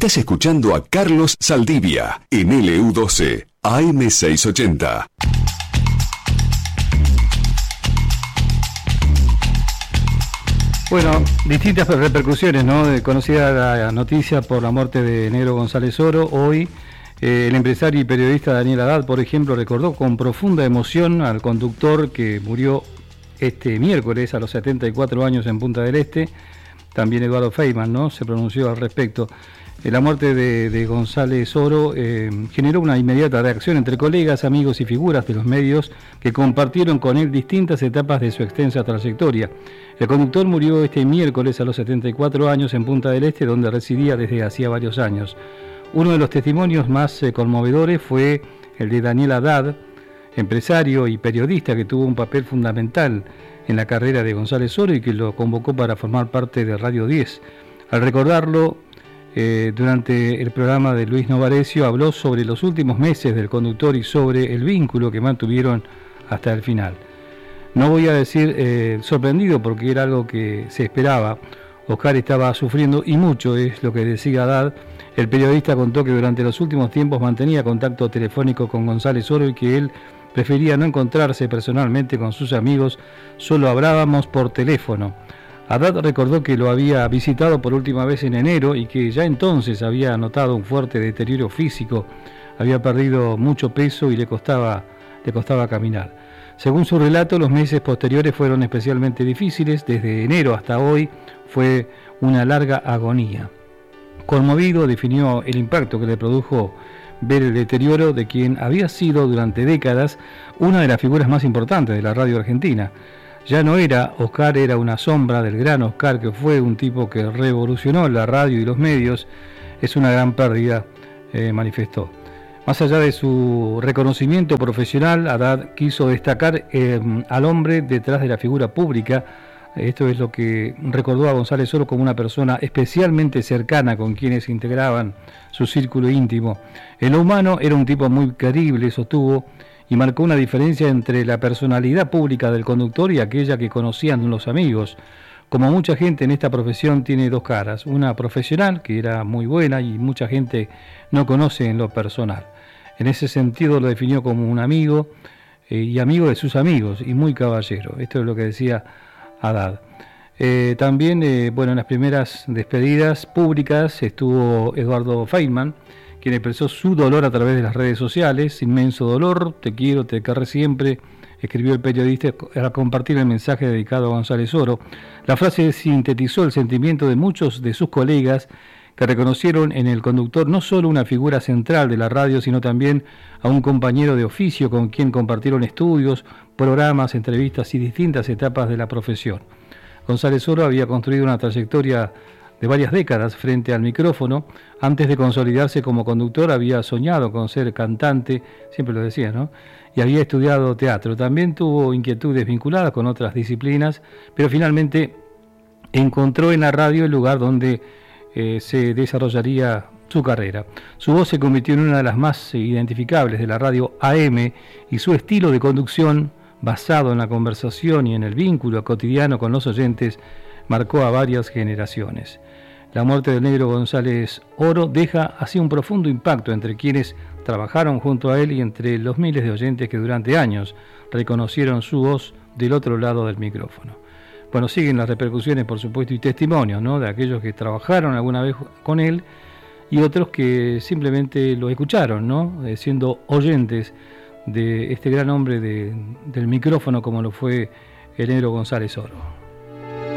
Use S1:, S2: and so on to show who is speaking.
S1: Estás escuchando a Carlos Saldivia en LU12, AM680.
S2: Bueno, distintas repercusiones, ¿no? Conocida la noticia por la muerte de Negro González Oro. Hoy el empresario y periodista Daniel Haddad, por ejemplo, recordó con profunda emoción al conductor que murió este miércoles a los 74 años en Punta del Este. También Eduardo Feynman, ¿no?, se pronunció al respecto. La muerte de González Oro generó una inmediata reacción entre colegas, amigos y figuras de los medios que compartieron con él distintas etapas de su extensa trayectoria. El conductor murió este miércoles a los 74 años en Punta del Este, donde residía desde hacía varios años. Uno de los testimonios más conmovedores fue el de Daniel Haddad, empresario y periodista que tuvo un papel fundamental en la carrera de González Oro y que lo convocó para formar parte de Radio 10. Al recordarlo, durante el programa de Luis Novarecio, habló sobre los últimos meses del conductor y sobre el vínculo que mantuvieron hasta el final. No voy a decir sorprendido, porque era algo que se esperaba. Oscar estaba sufriendo y mucho, es lo que decía Haddad. El periodista contó que durante los últimos tiempos mantenía contacto telefónico con González Oro y que él prefería no encontrarse personalmente con sus amigos, solo hablábamos por teléfono. Haddad recordó que lo había visitado por última vez en enero y que ya entonces había notado un fuerte deterioro físico, había perdido mucho peso y le costaba caminar. Según su relato, los meses posteriores fueron especialmente difíciles. Desde enero hasta hoy fue una larga agonía. Conmovido, definió el impacto que le produjo ver el deterioro de quien había sido durante décadas una de las figuras más importantes de la radio argentina. Ya no era Oscar, era una sombra del gran Oscar, que fue un tipo que revolucionó la radio y los medios. Es una gran pérdida, manifestó. Más allá de su reconocimiento profesional, Haddad quiso destacar al hombre detrás de la figura pública. Esto es lo que recordó a González Oro como una persona especialmente cercana con quienes integraban su círculo íntimo. En lo humano era un tipo muy querible, sostuvo, y marcó una diferencia entre la personalidad pública del conductor y aquella que conocían los amigos. Como mucha gente en esta profesión tiene dos caras, una profesional, que era muy buena y mucha gente no conoce en lo personal. En ese sentido lo definió como un amigo y amigo de sus amigos y muy caballero. Esto es lo que decía Haddad. También, en las primeras despedidas públicas estuvo Eduardo Feynman, quien expresó su dolor a través de las redes sociales. Inmenso dolor, te quiero, te querré siempre, escribió el periodista al compartir el mensaje dedicado a González Oro. La frase sintetizó el sentimiento de muchos de sus colegas que reconocieron en el conductor no solo una figura central de la radio, sino también a un compañero de oficio con quien compartieron estudios, programas, entrevistas y distintas etapas de la profesión. González Oro había construido una trayectoria de varias décadas frente al micrófono. Antes de consolidarse como conductor había soñado con ser cantante, siempre lo decía, ¿no?, y había estudiado teatro. También tuvo inquietudes vinculadas con otras disciplinas, pero finalmente encontró en la radio el lugar donde se desarrollaría su carrera. Su voz se convirtió en una de las más identificables de la radio AM y su estilo de conducción, basado en la conversación y en el vínculo cotidiano con los oyentes, marcó a varias generaciones. La muerte del Negro González Oro deja así un profundo impacto entre quienes trabajaron junto a él y entre los miles de oyentes que durante años reconocieron su voz del otro lado del micrófono. Bueno, siguen las repercusiones, por supuesto, y testimonios, ¿no?, de aquellos que trabajaron alguna vez con él y otros que simplemente lo escucharon, ¿no?, siendo oyentes de este gran hombre del micrófono como lo fue el Negro González Oro.